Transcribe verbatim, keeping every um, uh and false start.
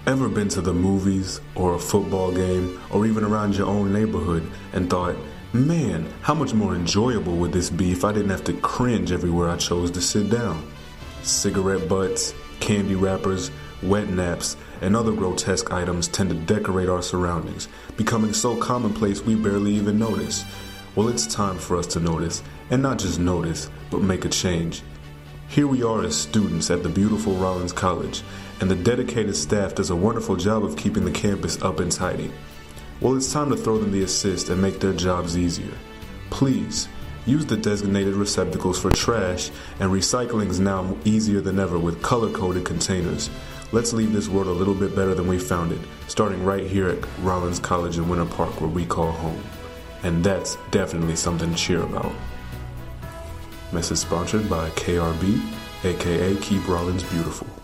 Ever been to the movies or a football game or even around your own neighborhood and thought, man, how much more enjoyable would this be if I didn't have to cringe everywhere I chose to sit down? Cigarette butts, candy wrappers, wet naps, and other grotesque items tend to decorate our surroundings, becoming so commonplace we barely even notice. Well, it's time for us to notice, and not just notice, but make a change. Here we are as students at the beautiful Rollins College, and the dedicated staff does a wonderful job of keeping the campus up and tidy. Well, it's time to throw them the assist and make their jobs easier. Please, use the designated receptacles for trash, and recycling is now easier than ever with color-coded containers. Let's leave this world a little bit better than we found it, starting right here at Rollins College in Winter Park, where we call home. And that's definitely something to cheer about. Message sponsored by K R B, aka Keep Rollins Beautiful.